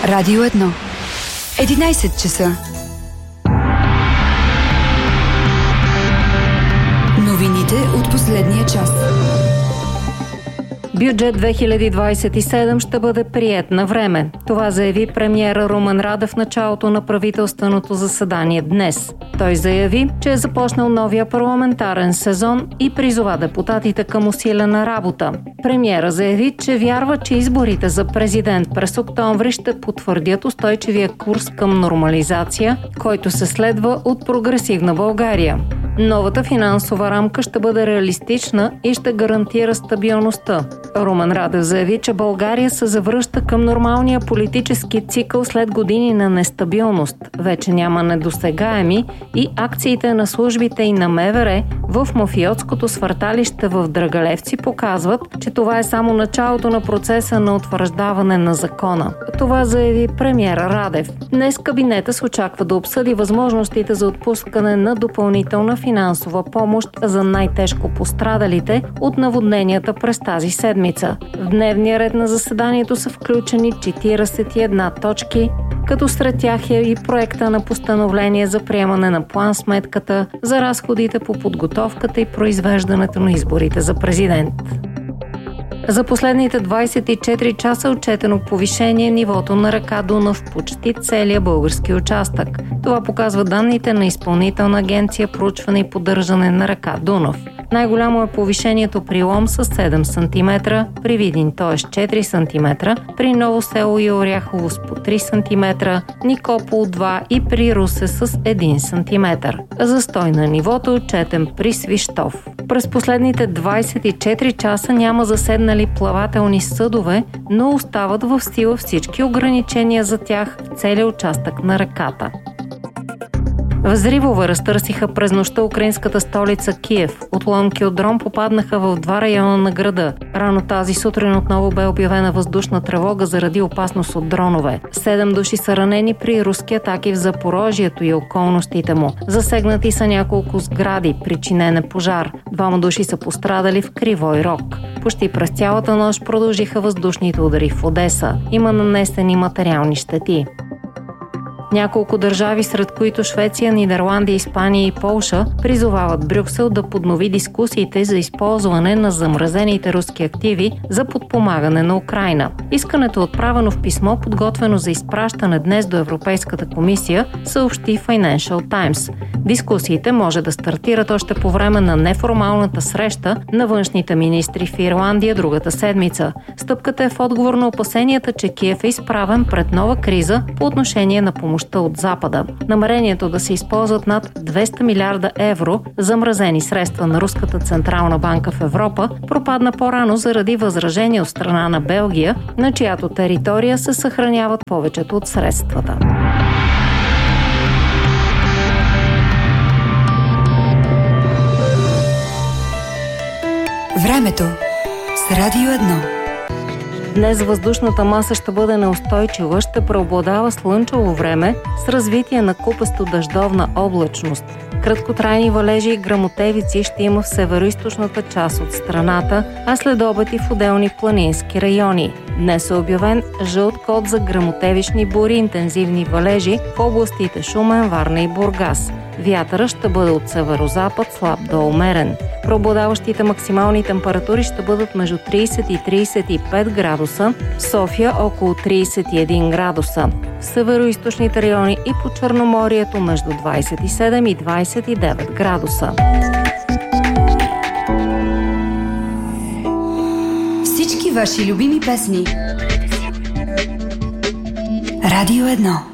Радио 1. 11 часа. Новините от последния час. Бюджет 2027 ще бъде приет на време. Това заяви премиера Румен Радев в началото на правителственото заседание днес. Той заяви, че е започнал новия парламентарен сезон и призова депутатите към усилена работа. Премиера заяви, че вярва, че изборите за президент през октомври ще потвърдят устойчивия курс към нормализация, който се следва от прогресивна България. Новата финансова рамка ще бъде реалистична и ще гарантира стабилността. Румен Радев заяви, че България се завръща към нормалния политически цикъл след години на нестабилност. Вече няма недосегаеми и акциите на службите и на МВР в мафиотското свърталище в Драгалевци показват, че това е само началото на процеса на утвърждаване на закона. Това заяви премиера Радев. Днес кабинета се очаква да обсъди възможностите за отпускане на допълнителна финансова помощ за най-тежко пострадалите от наводненията през тази седмица. В дневния ред на заседанието са включени 41 точки, като сред тях е и проекта на постановление за приемане на план-сметката за разходите по подготовката и произвеждането на изборите за президент. За последните 24 часа отчетено повишение нивото на река Дунав в почти целия български участък. Това показва данните на Изпълнителна агенция проучване и поддържане на река Дунав. Най-голямо е повишението при Лом с 7 см, при Видин, т.е. 4 см, при Ново село и Оряхово с по 3 см, Никопол 2 и при Русе с 1 см. Застой на нивото е отчетен при Свищов. През последните 24 часа няма заседнали плавателни съдове, но остават в сила всички ограничения за тях в целия участък на реката. Взривове разтърсиха през нощта украинската столица Киев. Отломки от дрон попаднаха в 2 района на града. Рано тази сутрин отново бе обявена въздушна тревога заради опасност от дронове. 7 души са ранени при руски атаки в Запорожието и околностите му. Засегнати са няколко сгради, причинен е пожар. 2 души са пострадали в Кривой Рог. Почти през цялата нощ продължиха въздушните удари в Одеса. Има нанесени материални щети. Няколко държави, сред които Швеция, Нидерландия, Испания и Полша, призовават Брюксел да поднови дискусиите за използване на замразените руски активи за подпомагане на Украйна. Искането е отправено в писмо, подготвено за изпращане днес до Европейската комисия, съобщи Financial Times. Дискусиите може да стартират още по време на неформалната среща на външните министри в Ирландия другата седмица. Стъпката е в отговор на опасенията, че Киев е изправен пред нова криза по отношение на помощта от Запада. Намерението да се използват над 200 милиарда евро замразени средства на Руската централна банка в Европа пропадна по-рано заради възражение от страна на Белгия, на чиято територия се съхраняват повечето от средствата. Времето с Радио 1. Днес въздушната маса ще бъде неустойчива, ще преобладава слънчево време с развитие на купесто дъждовна облачност. Краткотрайни валежи и гръмотевици ще има в североизточната част от страната, а след обед и в отделни планински райони. Днес е обявен жълт код за гръмотевични бури и интензивни валежи в областите Шумен, Варна и Бургас. Вятърът ще бъде от северозапад слаб до умерен. Преобладаващите максимални температури ще бъдат между 30 и 35 градуса, в София около 31 градуса. В североизточните райони и по Черноморието между 27 и 29 градуса. Всички ваши любими песни. Радио 1.